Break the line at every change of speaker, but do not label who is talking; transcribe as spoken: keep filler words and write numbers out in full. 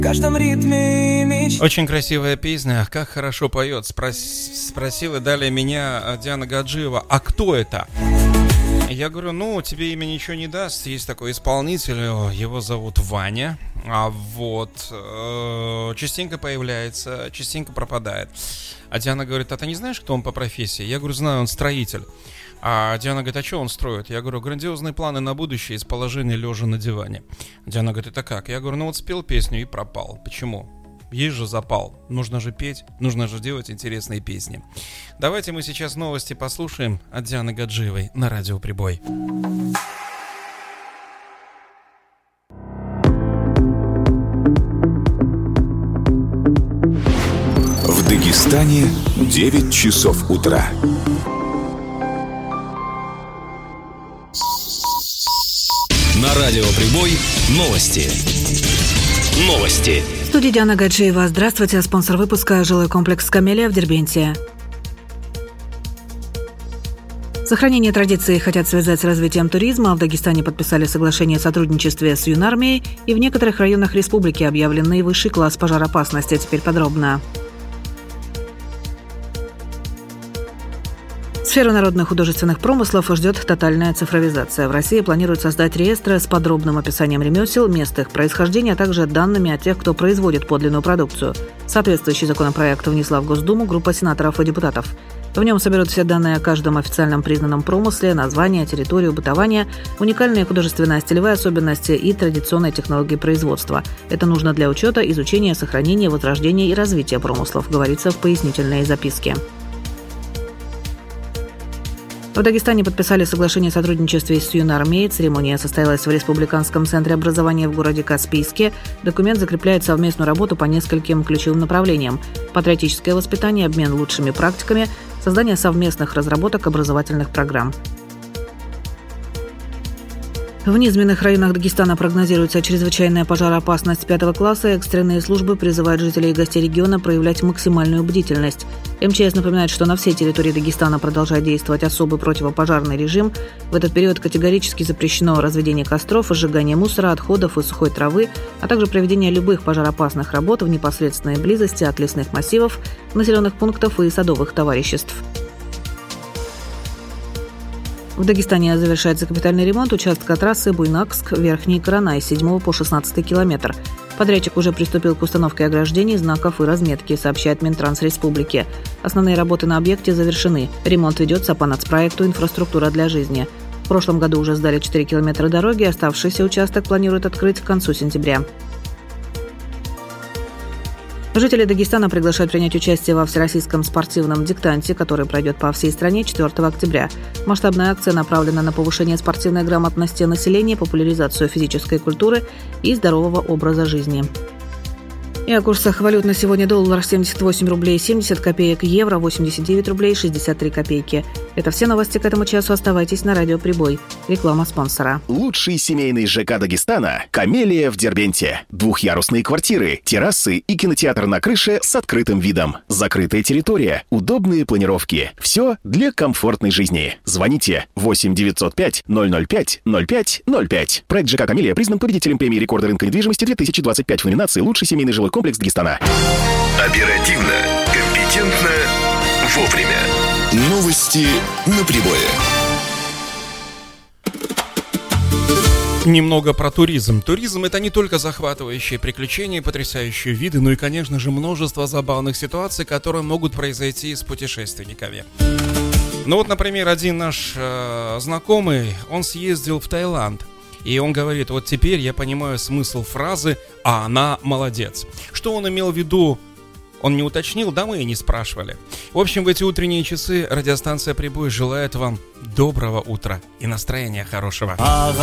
В каждом ритме меч...
Очень красивая песня, как хорошо поет. Спрос... Спросила далее меня Диана Гаджиева, а кто это? Я говорю, ну, тебе имя ничего не даст. Есть такой исполнитель, его зовут Ваня. А вот, э, частенько появляется, частенько пропадает. А Диана говорит, а ты не знаешь, кто он по профессии? Я говорю, знаю, он строитель. А Диана говорит, а что он строит? Я говорю, грандиозные планы на будущее из положения лежа на диване. Диана говорит, это как? Я говорю, ну вот спел песню и пропал. Почему? Есть же запал. Нужно же петь, нужно же делать интересные песни. Давайте мы сейчас новости послушаем от Дианы Гаджиевой на Радио Прибой.
В Дагестане девять часов утра.
На Радио Прибой новости. Новости.
В студии Диана Гаджиева. Здравствуйте. Спонсор выпуска – жилой комплекс «Камелия» в Дербенте. Сохранение традиций хотят связать с развитием туризма. В Дагестане подписали соглашение о сотрудничестве с юнармией, и в некоторых районах республики объявлен наивысший класс пожароопасности. Теперь подробно. Сферу народных художественных промыслов ждет тотальная цифровизация. В России планируют создать реестры с подробным описанием ремесел, мест их происхождения, а также данными о тех, кто производит подлинную продукцию. Соответствующий законопроект внесла в Госдуму группа сенаторов и депутатов. В нем соберут все данные о каждом официальном признанном промысле, название, территорию бытования, уникальные художественные стилевые особенности и традиционные технологии производства. Это нужно для учета, изучения, сохранения, возрождения и развития промыслов, говорится в пояснительной записке. В Дагестане подписали соглашение о сотрудничестве с юнармией. Церемония состоялась в Республиканском центре образования в городе Каспийске. Документ закрепляет совместную работу по нескольким ключевым направлениям: патриотическое воспитание, обмен лучшими практиками, создание совместных разработок образовательных программ. В низменных районах Дагестана прогнозируется чрезвычайная пожароопасность пятого класса. Экстренные службы призывают жителей и гостей региона проявлять максимальную бдительность. эм че эс напоминает, что на всей территории Дагестана продолжает действовать особый противопожарный режим. В этот период категорически запрещено разведение костров, сжигание мусора, отходов и сухой травы, а также проведение любых пожароопасных работ в непосредственной близости от лесных массивов, населенных пунктов и садовых товариществ. В Дагестане завершается капитальный ремонт участка трассы Буйнакск-Верхний Коронай с седьмого по шестнадцатый километр. Подрядчик уже приступил к установке ограждений, знаков и разметки, сообщает Минтранс Республики. Основные работы на объекте завершены. Ремонт ведется по нацпроекту «Инфраструктура для жизни». В прошлом году уже сдали четыре километра дороги, оставшийся участок планируют открыть к концу сентября. Жители Дагестана приглашают принять участие во всероссийском спортивном диктанте, который пройдет по всей стране четвёртого октября. Масштабная акция направлена на повышение спортивной грамотности населения, популяризацию физической культуры и здорового образа жизни. И о курсах валют на сегодня: доллар семьдесят восемь рублей семьдесят копеек, евро восемьдесят девять рублей шестьдесят три копейки. Это все новости к этому часу. Оставайтесь на Радио Прибой. Реклама спонсора.
Лучший семейный ЖК Дагестана – «Камелия» в Дербенте. Двухъярусные квартиры, террасы и кинотеатр на крыше с открытым видом. Закрытая территория, удобные планировки. Все для комфортной жизни. Звоните восемь девятьсот пять ноль ноль пять ноль пять ноль пять. Проект ЖК «Камелия» признан победителем премии рекорда рынка недвижимости две тысячи двадцать пять в номинации «Лучший семейный жилой комплекс Дагестана».
Оперативно, компетентно, вовремя. Новости на Прибое.
Немного про туризм. Туризм — это не только захватывающие приключения, потрясающие виды, но и, конечно же, множество забавных ситуаций, которые могут произойти с путешественниками. Ну вот, например, один наш э, знакомый, он съездил в Таиланд. И он говорит, вот теперь я понимаю смысл фразы «а она молодец». Что он имел в виду, он не уточнил, да мы и не спрашивали. В общем, в эти утренние часы радиостанция «Прибой» желает вам доброго утра и настроения хорошего.